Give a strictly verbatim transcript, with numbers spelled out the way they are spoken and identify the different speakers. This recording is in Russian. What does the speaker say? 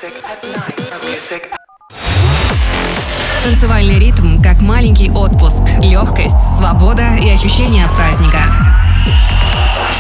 Speaker 1: Танцевальный ритм, как маленький отпуск, легкость, свобода и ощущение праздника.